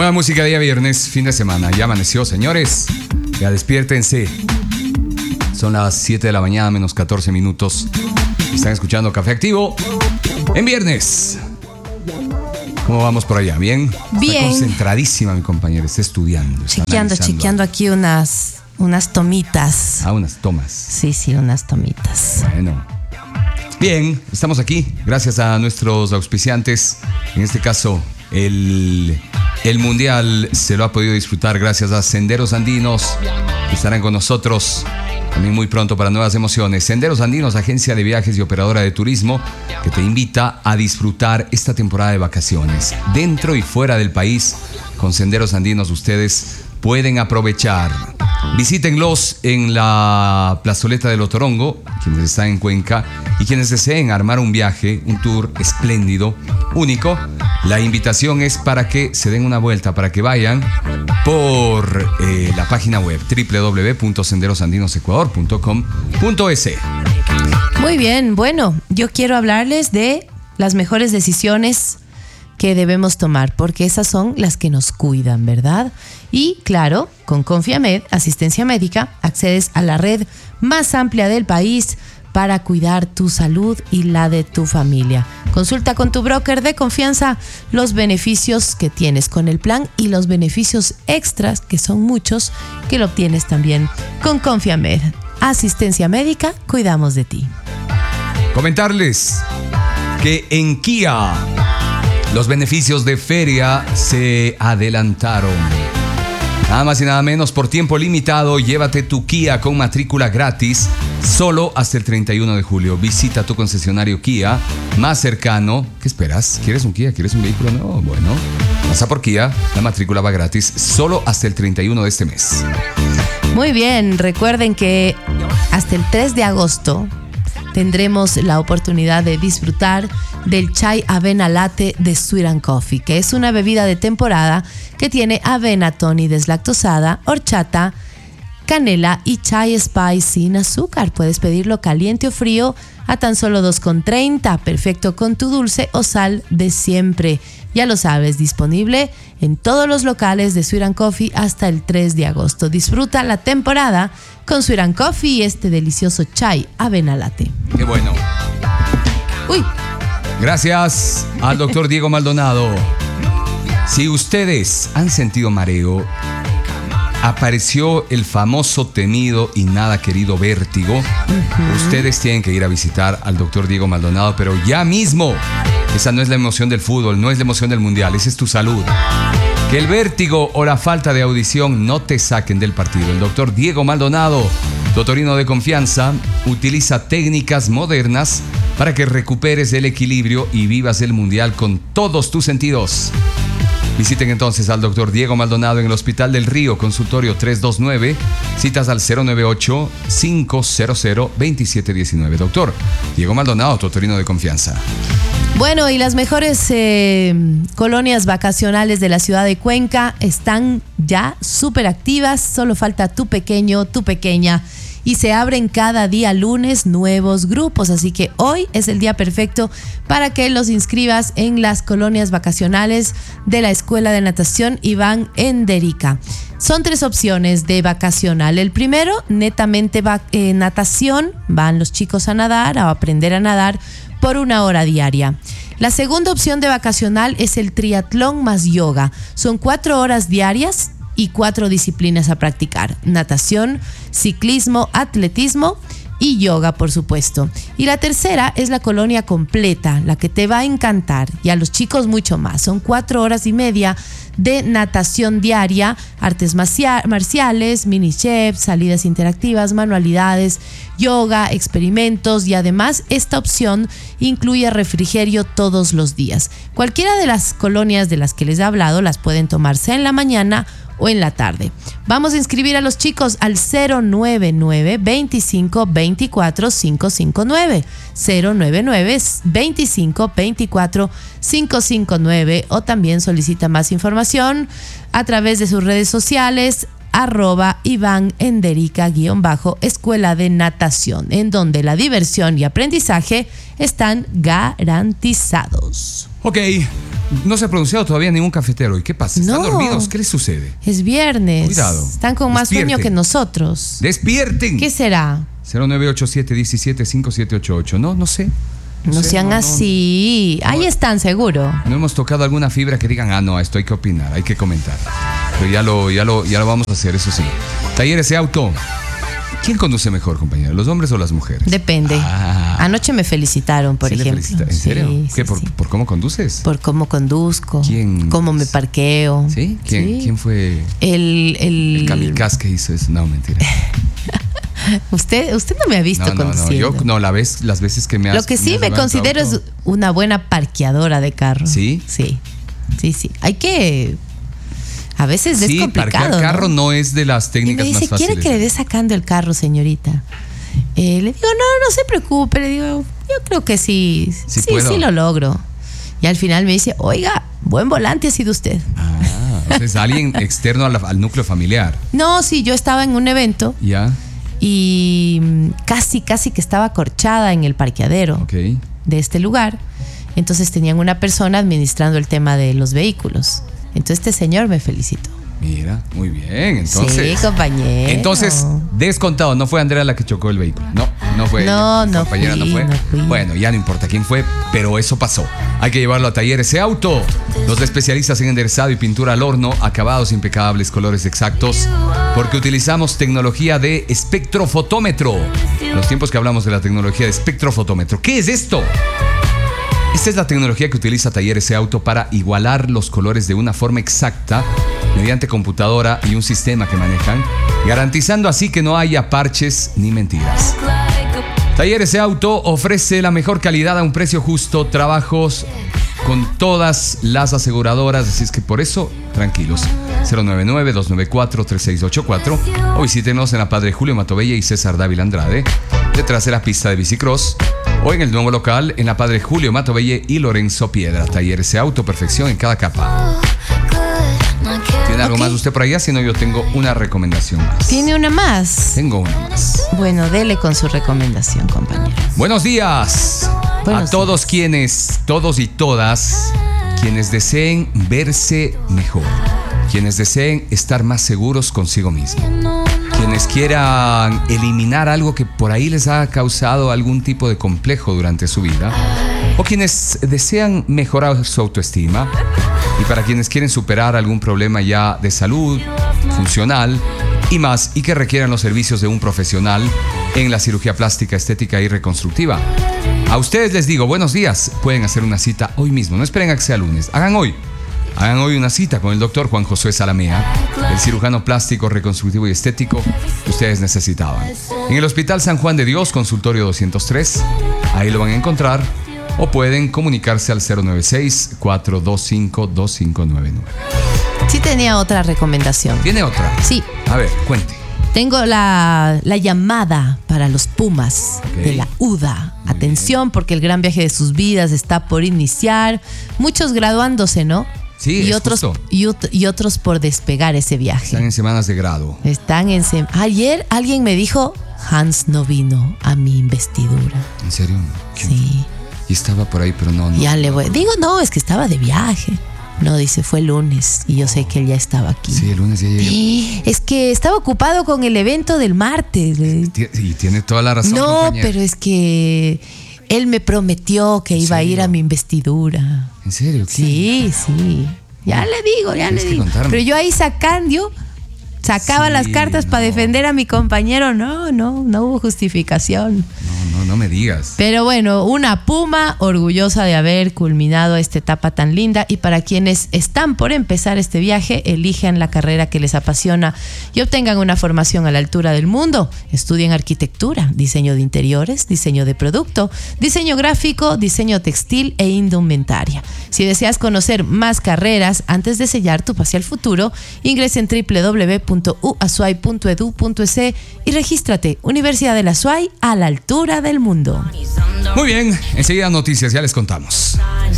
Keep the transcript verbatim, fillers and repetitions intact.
Buena música día viernes, fin de semana. Ya amaneció, señores. Ya despiértense. Son las siete de la mañana, menos catorce minutos. Están escuchando Café Activo en viernes. ¿Cómo vamos por allá? ¿Bien? Bien. Está concentradísima mi compañera, está estudiando. Está chequeando, analizando. chequeando aquí unas, unas tomitas. Ah, unas tomas. Sí, sí, unas tomitas. Bueno. Bien, estamos aquí gracias a nuestros auspiciantes. En este caso, el, el Mundial se lo ha podido disfrutar gracias a Senderos Andinos, que estarán con nosotros también muy pronto para nuevas emociones. Senderos Andinos, agencia de viajes y operadora de turismo, que te invita a disfrutar esta temporada de vacaciones. Dentro y fuera del país, con Senderos Andinos ustedes pueden aprovechar. Visítenlos en la plazoleta del Otorongo, quienes están en Cuenca, y quienes deseen armar un viaje, un tour espléndido, único. La invitación es para que se den una vuelta, para que vayan por eh, la página web doble u doble u doble u punto senderos andinos ecuador punto com punto es. Muy bien, bueno, yo quiero hablarles de las mejores decisiones que debemos tomar, porque esas son las que nos cuidan, ¿verdad? Y claro, con Confiamed, asistencia médica, accedes a la red más amplia del país para cuidar tu salud y la de tu familia. Consulta con tu broker de confianza los beneficios que tienes con el plan y los beneficios extras, que son muchos, que lo obtienes también con Confiamed. Asistencia médica, cuidamos de ti. Comentarles que en Kia los beneficios de feria se adelantaron. Nada más y nada menos, por tiempo limitado, llévate tu Kia con matrícula gratis solo hasta el treinta y uno de julio. Visita tu concesionario Kia más cercano. ¿Qué esperas? ¿Quieres un Kia? ¿Quieres un vehículo nuevo? Bueno, pasa por Kia, la matrícula va gratis solo hasta el treinta y uno de este mes. Muy bien, recuerden que hasta el tres de agosto tendremos la oportunidad de disfrutar del chai avena latte de Sweet and Coffee, que es una bebida de temporada que tiene avena tony deslactosada, horchata, canela y chai spice sin azúcar. Puedes pedirlo caliente o frío a tan solo dos con treinta, perfecto con tu dulce o sal de siempre. Ya lo sabes, disponible en todos los locales de Sweet and Coffee hasta el tres de agosto. Disfruta la temporada con Sweet and Coffee y este delicioso chai avena latte. Qué bueno. Uy. Gracias al doctor Diego Maldonado. Si ustedes han sentido mareo, apareció el famoso, temido y nada querido vértigo, uh-huh. Ustedes tienen que ir a visitar al doctor Diego Maldonado, pero ya mismo. Esa no es la emoción del fútbol, no es la emoción del mundial, esa es tu salud. Que el vértigo o la falta de audición no te saquen del partido. El doctor Diego Maldonado, tu otorrino de confianza, utiliza técnicas modernas para que recuperes el equilibrio y vivas el mundial con todos tus sentidos. Visiten entonces al doctor Diego Maldonado en el Hospital del Río, consultorio tres dos nueve, citas al cero nueve ocho, cinco cero cero, dos siete uno nueve. Doctor Diego Maldonado, tu otorrino de confianza. Bueno, y las mejores eh, colonias vacacionales de la ciudad de Cuenca están ya súper activas. Solo falta tu pequeño, tu pequeña. Y se abren cada día lunes nuevos grupos, así que hoy es el día perfecto para que los inscribas en las colonias vacacionales de la Escuela de Natación Iván Enderica. Son tres opciones de vacacional. El primero, netamente va, eh, natación, van los chicos a nadar, a aprender a nadar por una hora diaria. La segunda opción de vacacional es el triatlón más yoga. Son cuatro horas diarias y cuatro disciplinas a practicar: natación, ciclismo, atletismo y yoga, por supuesto. Y la tercera es la colonia completa, la que te va a encantar, y a los chicos mucho más. Son cuatro horas y media de natación diaria, artes marciales, mini chef, salidas interactivas, manualidades, yoga, experimentos, y además esta opción incluye refrigerio todos los días. Cualquiera de las colonias de las que les he hablado las pueden tomarse en la mañana o en la tarde. Vamos a inscribir a los chicos al cero nueve nueve, veinticinco, veinticuatro, quinientos cincuenta y nueve, cero nueve nueve, veinticinco, veinticuatro, quinientos cincuenta y nueve, o también solicita más información a través de sus redes sociales arroba Iván Enderica guión bajo escuela de natación, en donde la diversión y aprendizaje están garantizados. Ok, no se ha pronunciado todavía ningún cafetero. ¿Y qué pasa? ¿Están No. dormidos? ¿Qué les sucede? Es viernes. Cuidado. Están con más Despierten. sueño que nosotros. ¡Despierten! ¿Qué será? cero nueve ocho siete uno siete cinco siete ocho ocho. No, no sé. No, sé, sean no, no. así. Ahí están, seguro. No hemos tocado alguna fibra que digan, ah, no, a esto hay que opinar, hay que comentar. Pero ya lo, ya lo, ya lo vamos a hacer, eso sí. Talleres de auto. ¿Quién conduce mejor, compañero? ¿Los hombres o las mujeres? Depende. Ah. Anoche me felicitaron, por ¿Sí le ejemplo. felicita? ¿En serio? Sí, ¿Qué? sí, ¿Por, sí. por cómo conduces? Por cómo conduzco. ¿Quién? Cómo me parqueo. ¿Sí? ¿Quién, Sí. ¿quién fue El, el, el kamikaze que hizo eso? No, mentira. Usted, usted no me ha visto No, no, no. conduciendo. Yo, no, la vez, las veces que me has Lo que sí has me levantado considero es auto. una buena parqueadora de carro. ¿Sí? Sí. Sí, sí. Hay que. A veces es Sí, complicado. parquear carro ¿no? no es de las Y me técnicas dice, más fáciles. ¿quiere que le dé sacando el carro, señorita? Eh, le digo, no, no se preocupe. Le digo, yo creo que sí. Sí Sí, puedo. sí lo logro. Y al final me dice, oiga, buen volante ha sido usted. Ah, o sea, es alguien externo a la- al núcleo familiar. No, sí, yo estaba en un evento ¿Ya? y mm, casi, casi que estaba corchada en el parqueadero Ok. de este lugar. Entonces tenían una persona administrando el tema de los vehículos. Entonces este señor me felicitó. Mira, muy bien. Entonces, sí, compañero. entonces, descontado, no fue Andrea la que chocó el vehículo. No, no fue. No, ella. Mi no compañera fui, no fue. no fui. Bueno, ya no importa quién fue, pero eso pasó. Hay que llevarlo a Talleres ese auto. Los especialistas en enderezado y pintura al horno, acabados impecables, colores exactos, porque utilizamos tecnología de espectrofotómetro. En los tiempos que hablamos de la tecnología de espectrofotómetro. ¿Qué es esto? Esta es la tecnología que utiliza Talleres ese auto para igualar los colores de una forma exacta mediante computadora y un sistema que manejan, garantizando así que no haya parches ni mentiras. Talleres ese auto ofrece la mejor calidad a un precio justo, trabajos con todas las aseguradoras, así es que por eso, tranquilos. cero nueve nueve, dos nueve cuatro, tres seis ocho cuatro o visítenos en la Padre Julio Matovella y César Dávila Andrade, detrás de la pista de bicicross, o en el nuevo local en la Padre Julio Matovella y Lorenzo Piedra. Talleres ese auto, perfección en cada capa. ¿Tiene algo Ok. más usted por allá? Si no, yo tengo una recomendación más. ¿Tiene una más? Tengo una más. Bueno, dele con su recomendación, compañero. Buenos días Buenos a todos quienes, todos y todas, quienes deseen verse mejor, quienes deseen estar más seguros consigo mismos, quienes quieran eliminar algo que por ahí les ha causado algún tipo de complejo durante su vida, o quienes desean mejorar su autoestima, y para quienes quieren superar algún problema ya de salud, funcional y más, y que requieran los servicios de un profesional en la cirugía plástica, estética y reconstructiva. A ustedes les digo, buenos días, pueden hacer una cita hoy mismo, no esperen a que sea lunes, hagan hoy. Hagan hoy una cita con el doctor Juan Josué Salamea, el cirujano plástico, reconstructivo y estético que ustedes necesitaban. En el Hospital San Juan de Dios, consultorio doscientos tres, ahí lo van a encontrar, o pueden comunicarse al cero nueve seis, cuatro dos cinco, dos cinco nueve nueve. Sí tenía otra recomendación. ¿Tiene otra? Sí, A ver, cuente. tengo la, la llamada para los Pumas Ok. de la U D A. Muy Atención, porque el gran viaje de sus vidas está por iniciar. Muchos graduándose, ¿no? Sí, y es otros justo. y, ot- y otros por despegar ese viaje. Están en semanas de grado. Están en sem- Ayer alguien me dijo, Hans no vino a mi investidura. ¿En serio? ¿Quién? Sí. Y estaba por ahí, pero no, no. Ya le voy. Digo, no, es que estaba de viaje. No, dice, fue el lunes y yo sé que él ya estaba aquí. Sí, el lunes ya llegué. Es que estaba ocupado con el evento del martes. Ti- Y tiene toda la razón, No, compañera. pero es que él me prometió que ¿En iba a ir serio? a mi investidura. ¿En serio? ¿Quién? Sí, sí. Ya le digo, ya Tienes le que digo. contarme. Pero yo ahí sacando, sacaba Sí, las cartas no. para defender a mi compañero. No, no, no hubo justificación. No, no, no me digas. Pero bueno, una Puma orgullosa de haber culminado esta etapa tan linda, y para quienes están por empezar este viaje, elijan la carrera que les apasiona y obtengan una formación a la altura del mundo. Estudien arquitectura, diseño de interiores, diseño de producto, diseño gráfico, diseño textil e indumentaria. Si deseas conocer más carreras antes de sellar tu pase al futuro, ingresa en doble u doble u doble u punto u a s u a i punto e d u punto e s y regístrate. Universidad de la S U A Y, a la altura del mundo. Muy bien, enseguida noticias, ya les contamos.